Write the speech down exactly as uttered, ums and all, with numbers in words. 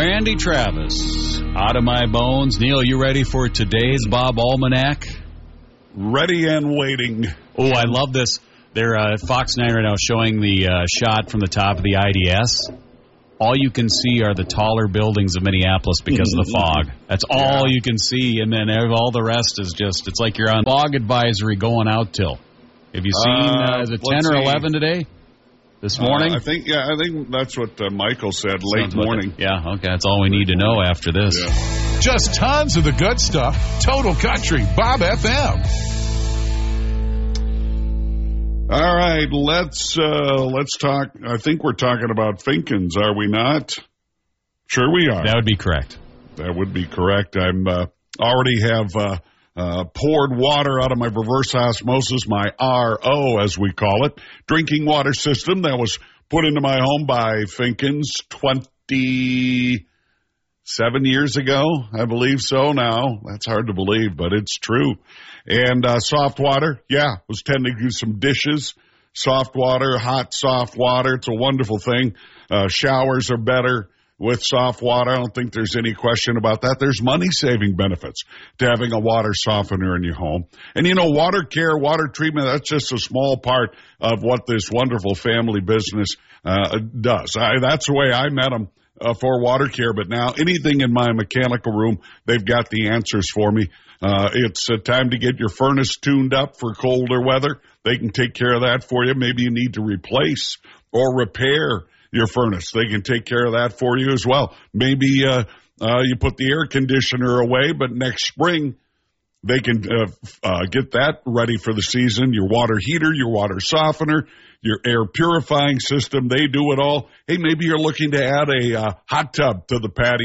Randy Travis, Out of My Bones. Neil, you ready for today's Bob Almanac? Ready and waiting. Oh, I love this. They're uh, Fox nine right now showing the uh, shot from the top of the I D S. All you can see are the taller buildings of Minneapolis because of the fog. That's all yeah. you can see, and then all the rest is just, it's like you're on fog advisory going out till. Have you seen uh, uh, the ten or eleven today? This morning? Uh, I think, yeah, I think that's what uh, Michael said, late Sounds morning. Like yeah, okay, that's all we need to know after this. Yeah. Just tons of the good stuff. Total Country, Bob F M. All right, let's uh, let's talk. I think we're talking about Finkins, are we not? Sure we are. That would be correct. That would be correct. I'm uh, already have uh, uh, poured water out of my reverse osmosis, my R O, as we call it, drinking water system that was put into my home by Finkins twenty-seven years ago, I believe so now. That's hard to believe, but it's true. And uh, soft water, yeah, was tending to do some dishes. Soft water, hot, soft water. It's a wonderful thing. Uh, showers are better with soft water. I don't think there's any question about that. There's money-saving benefits to having a water softener in your home. And, you know, water care, water treatment, that's just a small part of what this wonderful family business uh, does. I, that's the way I met them. Uh, for water care, but now anything in my mechanical room, they've got the answers for me. Uh, it's uh, time to get your furnace tuned up for colder weather. They can take care of that for you. Maybe you need to replace or repair your furnace. They can take care of that for you as well. Maybe uh, uh, you put the air conditioner away, but next spring they can uh, uh, get that ready for the season. Your water heater, your water softener, your air purifying system, they do it all. Hey, maybe you're looking to add a uh, hot tub to the patio.